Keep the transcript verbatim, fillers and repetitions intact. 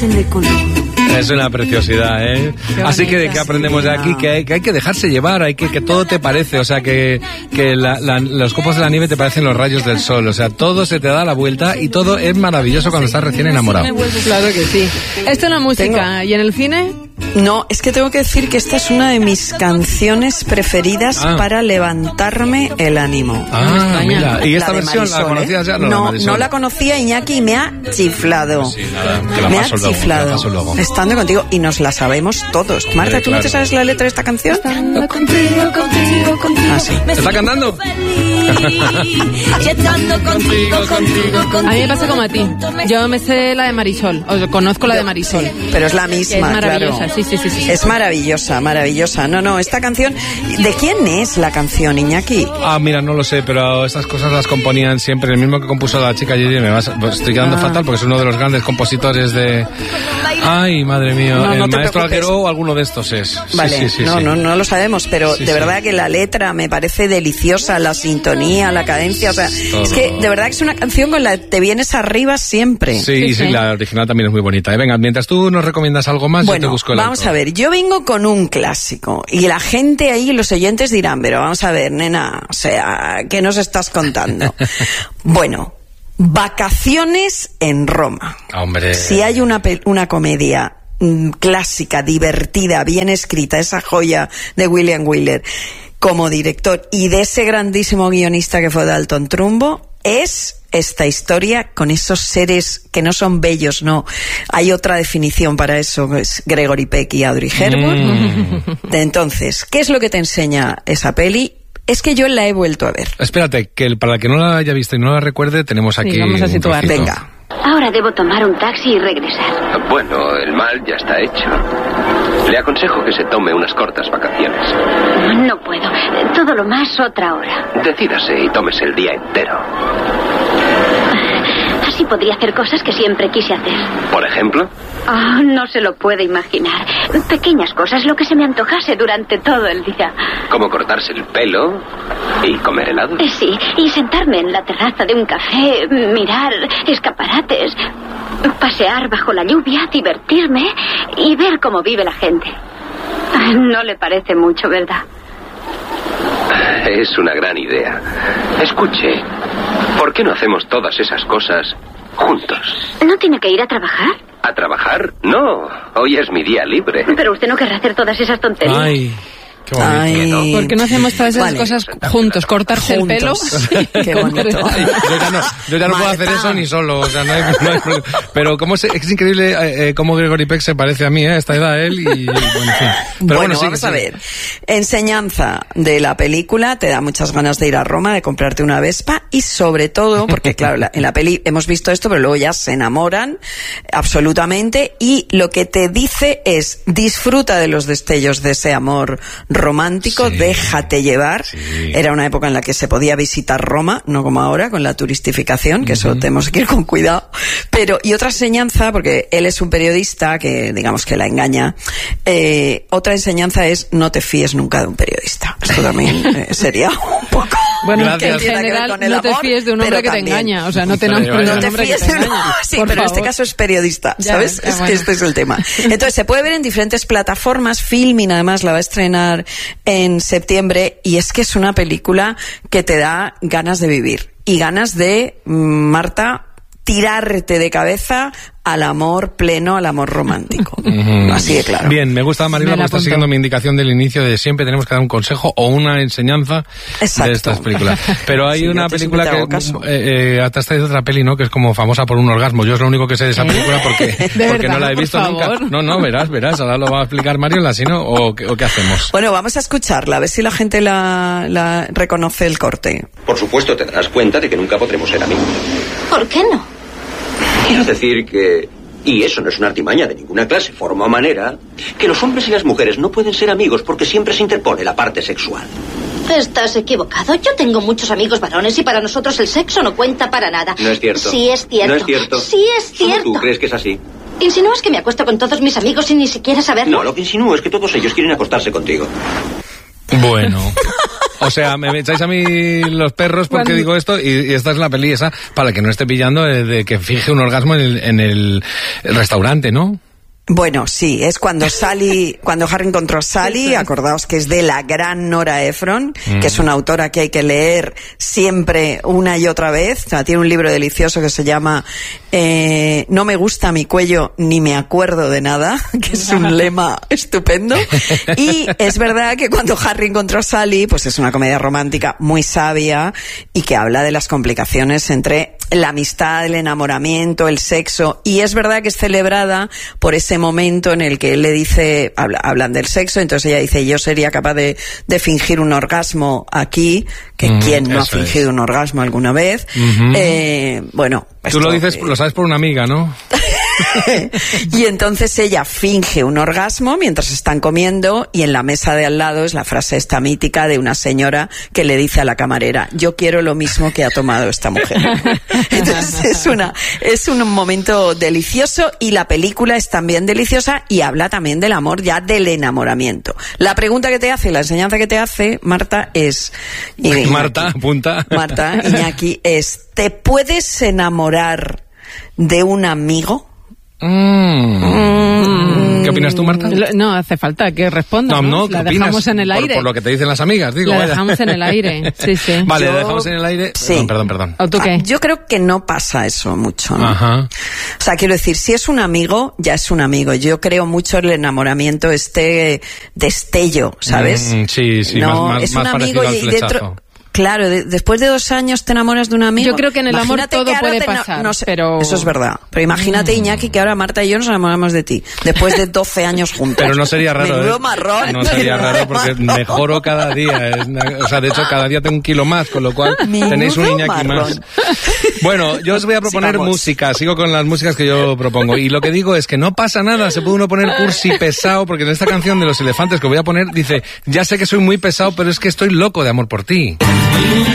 de color. Es una preciosidad, ¿eh? Así que, ¿qué aprendemos de aquí? Que hay, que hay que dejarse llevar, hay que que todo te parece, o sea, que, que la, la, los copos de la nieve te parecen los rayos del sol, o sea, todo se te da la vuelta y todo es maravilloso cuando estás recién enamorado. Claro que sí. Esto es la música, Tengo... ¿y en el cine? No, es que tengo que decir que esta es una de mis canciones preferidas ah. para levantarme el ánimo. Ah, mira. ¿Y esta la versión Marisol, la conocías ya? No, No, no, la, no la conocía, Iñaki, y me ha chiflado. Sí, nada, que la me ha paso luego, chiflado. la paso luego. Estando contigo, y nos la sabemos todos. Marta, ¿tú claro. no te sabes la letra de esta canción? Estando contigo, contigo, contigo. Ah, sí. ¿Está cantando? contigo, contigo, contigo. A mí me pasa como a ti. Yo me sé la de Marisol, o conozco la de Marisol. Sí, pero es la misma, es maravillosa, claro. sí, sí, sí, sí. Es maravillosa, maravillosa. No, no, esta canción... ¿De quién es la canción, Iñaki? Ah, mira, no lo sé, pero estas cosas las componían siempre. El mismo que compuso la chica Gigi, me vas, pues estoy quedando ah. fatal porque es uno de los grandes compositores de... Ay, madre mía, no, el no maestro Alguero o alguno de estos es. Vale, sí, sí, sí, no, sí. no, no lo sabemos, pero sí, de sí. verdad que la letra me parece deliciosa, la sintonía, la cadencia, o sea, todo. Es que de verdad que es una canción con la que te vienes arriba siempre. Sí, sí, sí, sí, la original también es muy bonita. ¿eh? Venga, mientras tú nos recomiendas algo más, bueno, yo te busco el vamos autor. a ver, yo vengo con un clásico y la gente ahí, los oyentes dirán, pero vamos a ver, nena, o sea, ¿qué nos estás contando? Bueno, Vacaciones en Roma. Hombre. Si hay una, una comedia mm, clásica, divertida, bien escrita, esa joya de William Wyler como director y de ese grandísimo guionista que fue Dalton Trumbo, es esta historia con esos seres que no son bellos, no. Hay otra definición para eso, es Gregory Peck y Audrey Hepburn. Mm. Entonces, ¿qué es lo que te enseña esa peli? Es que yo la he vuelto a ver. Espérate, que para el que no la haya visto y no la recuerde, tenemos aquí... Sí, vamos a situar. Venga. Ahora debo tomar un taxi y regresar. Bueno, el mal ya está hecho. Le aconsejo que se tome unas cortas vacaciones. No puedo. Todo lo más otra hora. Decídase y tómese el día entero. Así podría hacer cosas que siempre quise hacer. ¿Por ejemplo? Oh, no se lo puede imaginar. Pequeñas cosas, lo que se me antojase durante todo el día. ¿Como cortarse el pelo y comer helado? Eh, sí, y sentarme en la terraza de un café, mirar escaparates, pasear bajo la lluvia, divertirme y ver cómo vive la gente. No le parece mucho, ¿verdad? Es una gran idea. Escuche, ¿por qué no hacemos todas esas cosas juntos? ¿No tiene que ir a trabajar? ¿A trabajar? No, hoy es mi día libre. Pero usted no querrá hacer todas esas tonterías. Ay, qué bonito. Ay. ¿Por qué no hacemos todas esas vale. cosas juntos? ¿Cortarse Juntos. el pelo? Qué bonito. Ay, yo ya no, yo ya no puedo hacer eso ni solo, o sea, no hay, no hay problema. Pero cómo se, es increíble eh, eh, cómo Gregory Peck se parece a mí, ¿eh? A esta edad él y, bueno, en fin. Pero bueno, bueno sí, vamos sí. a ver. Enseñanza de la película, te da muchas ganas de ir a Roma, de comprarte una Vespa y sobre todo, porque claro, la, en la peli hemos visto esto, pero luego ya se enamoran absolutamente y lo que te dice es disfruta de los destellos de ese amor romántico, sí. Déjate llevar. Sí. Era una época en la que se podía visitar Roma, no como ahora, con la turistificación, que uh-huh. eso tenemos que ir con cuidado. Pero, y otra enseñanza, porque él es un periodista que, digamos, que la engaña, eh, otra enseñanza es no te fíes nunca de un periodista. Esto también eh, sería un poco... Bueno, Gracias. que en general que no te amor, fíes de un hombre que también. te engaña. O sea, no te nombres de No un te hombre que fíes te de uno. engaña. Sí, Por pero en favor. este caso es periodista, Ya, ¿sabes? ya, es bueno. que este es el tema. Entonces, se puede ver en diferentes plataformas. Filmin, además, la va a estrenar en septiembre. Y es que es una película que te da ganas de vivir. Y ganas de, Marta, tirarte de cabeza al amor pleno, al amor romántico. Uh-huh. Así de claro. Bien, me gusta, Maribel, porque está siguiendo mi indicación del inicio de siempre tenemos que dar un consejo o una enseñanza Exacto. de estas películas. Pero hay sí, una película que... Eh, eh, hasta esta otra peli, ¿no? Que es como famosa por un orgasmo. Yo es lo único que sé de esa película porque, porque verdad, no la he visto por nunca. favor. No, no, verás, verás. Ahora lo va a explicar Mario, ¿sí, no? ¿O, o qué hacemos? Bueno, vamos a escucharla, a ver si la gente la, la reconoce el corte. Por supuesto, te darás cuenta de que nunca podremos ser amigos. ¿Por qué no? Quiero decir que... Y eso no es una artimaña de ninguna clase, forma o manera, que los hombres y las mujeres no pueden ser amigos porque siempre se interpone la parte sexual. Estás equivocado. Yo tengo muchos amigos varones y para nosotros el sexo no cuenta para nada. No es cierto. Sí es cierto. No es cierto. Sí es cierto. ¿Solo tú crees que es así? ¿Insinúas que me acuesto con todos mis amigos sin ni siquiera saberlo? No, lo que insinúo es que todos ellos quieren acostarse contigo. Bueno... O sea, me echáis a mí los perros porque Cuando... digo esto y, y esta es la peli esa para que no esté pillando de, de que finge un orgasmo en el, en el, el restaurante, ¿no? Bueno, sí, es cuando Sally, cuando Harry encontró a Sally, acordaos que es de la gran Nora Ephron, mm. que es una autora que hay que leer siempre una y otra vez. O sea, tiene un libro delicioso que se llama eh, No me gusta mi cuello ni me acuerdo de nada, que es un lema estupendo. Y es verdad que cuando Harry encontró a Sally, pues es una comedia romántica muy sabia y que habla de las complicaciones entre la amistad, el enamoramiento, el sexo, y es verdad que es celebrada por ese momento en el que él le dice, habla, hablan del sexo, entonces ella dice, yo sería capaz de, de fingir un orgasmo aquí, que mm, quién no ha fingido es. un orgasmo alguna vez. Mm-hmm. eh, bueno, tú esto, lo dices, eh, lo sabes por una amiga, ¿no? Y entonces ella finge un orgasmo mientras están comiendo y en la mesa de al lado es la frase esta mítica de una señora que le dice a la camarera, yo quiero lo mismo que ha tomado esta mujer. Entonces es una es un momento delicioso y la película es también deliciosa y habla también del amor, ya del enamoramiento. La pregunta que te hace, la enseñanza que te hace Marta es Iñaki, Marta, apunta. Marta, Iñaki, es ¿te puedes enamorar de un amigo? Mm. Mm. ¿Qué opinas tú, Marta? No hace falta que responda. No, no, ¿no? La ¿qué dejamos opinas? en el aire. Por, por lo que te dicen las amigas, digo. La vaya. dejamos en el aire, sí, sí. Vale, Yo... la dejamos en el aire. Sí. Perdón, perdón, perdón. ¿O tú qué? Yo creo que no pasa eso mucho, ¿no? Ajá. O sea, quiero decir, si es un amigo, ya es un amigo. Yo creo mucho en el enamoramiento, este destello, ¿sabes? Mm, sí, sí, no, más, más, es un más amigo parecido al y flechazo. dentro... Claro, de, después de dos años te enamoras de un amigo. Yo creo que en el imagínate amor todo puede te, pasar, no, no sé, pero... Eso es verdad. Pero imagínate, Iñaki, que ahora Marta y yo nos enamoramos de ti, después de doce años juntos. Pero no sería raro, Menudo ¿eh? marrón. No sería raro porque mejoro cada día. Es una- o sea, de hecho, cada día tengo un kilo más, con lo cual Menudo tenéis un Iñaki marrón. más. Bueno, yo os voy a proponer Sigamos. música. Sigo con las músicas que yo propongo. Y lo que digo es que no pasa nada. Se puede uno poner cursi pesado, porque en esta canción de Los Elefantes que voy a poner, dice, ya sé que soy muy pesado, pero es que estoy loco de amor por ti.